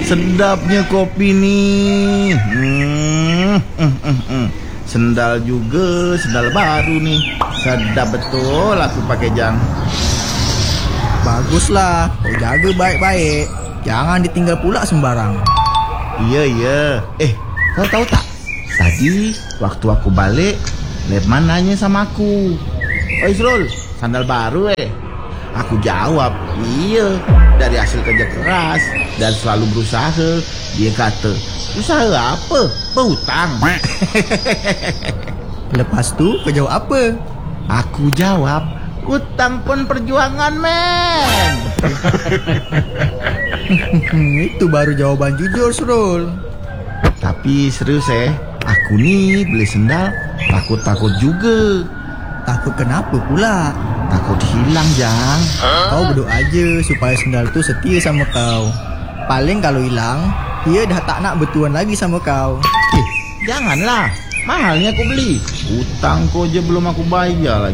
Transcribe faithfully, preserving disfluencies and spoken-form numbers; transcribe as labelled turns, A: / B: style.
A: Sedapnya kopi nih. Hmm, hmm, hmm, hmm. Sendal juga, sendal baru nih. Sedap betul aku pakai Jang.
B: Baguslah, kau jaga baik-baik. Jangan ditinggal pula sembarang.
A: Iya, iya. Eh, kau tahu tak? Tadi waktu aku balik, Letman nanya sama aku, "Oi Srul, sandal baru eh?" Aku jawab, "Iya, dari hasil kerja keras dan selalu berusaha." Dia kata, "Usaha apa? Berhutang."
B: Lepas tu kau jawab apa?
A: Aku jawab, "Hutang pun perjuangan, men."
B: Itu baru jawaban jujur, Srul.
A: Tapi serius eh, aku nih beli sendal takut-takut juga.
B: Takut kenapa pula?
A: Takut hilang, Jang.
B: Kau berdoa aja supaya sendal tu setia sama kau. Paling kalau hilang, dia dah tak nak bertuan lagi sama kau.
A: Eh, janganlah. Mahalnya aku beli. Hutang kau je belum aku bayar lagi.